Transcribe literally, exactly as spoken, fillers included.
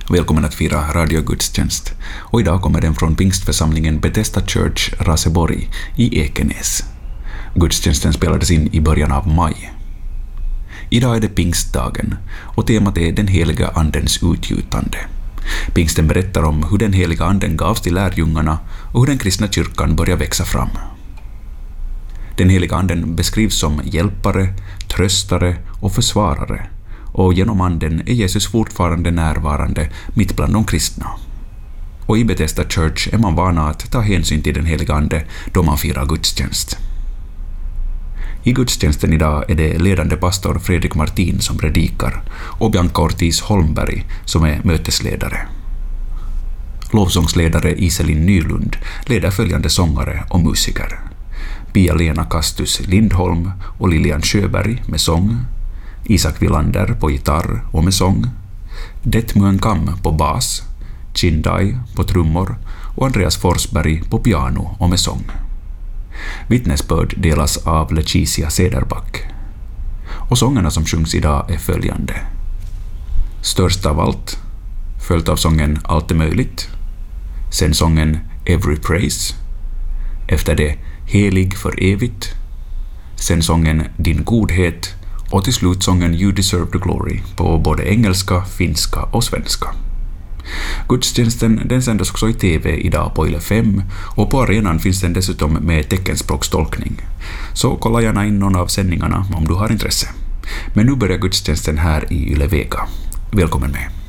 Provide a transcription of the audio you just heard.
Välkommen att fira radiogudstjänst. Och idag kommer den från pingstförsamlingen Bethesda Church Raseborg i Ekenäs. Gudstjänsten spelades in i början av maj. Idag är det pingstdagen och temat är den heliga andens utgjutande. Pingsten berättar om hur den heliga anden gavs till lärjungarna och hur den kristna kyrkan börjar växa fram. Den heliga anden beskrivs som hjälpare, tröstare och försvarare, och genom anden är Jesus fortfarande närvarande mitt bland de kristna. Och i Bethesda Church är man vana att ta hänsyn till den heliga ande då man firar gudstjänst. I gudstjänsten idag är det ledande pastor Fredrik Martin som predikar och Bianca Ortiz Holmberg som är mötesledare. Lovsångsledare Iselin Nylund leder följande sångare och musiker: Pia-Lena Kastus Lindholm och Lilian Sjöberg med sång, Isak Villander på gitarr och med sång, Detmuen Kam på bas, Chindai på trummor och Andreas Forsberg på piano och med sång. Vittnesbörd delas av Leticia Cederback. Och sångerna som sjungs idag är följande: Störst av allt, följt av sången Allt är möjligt, sen sången Every Praise, efter det Helig för evigt, sen sången Din godhet och till slut sången You Deserve the Glory på både engelska, finska och svenska. Gudstjänsten den sändes också i tv idag på Yle fem, och på arenan finns den dessutom med teckenspråkstolkning. Så kolla gärna in någon av sändningarna om du har intresse. Men nu börjar gudstjänsten här i Yle Vega. Välkommen med!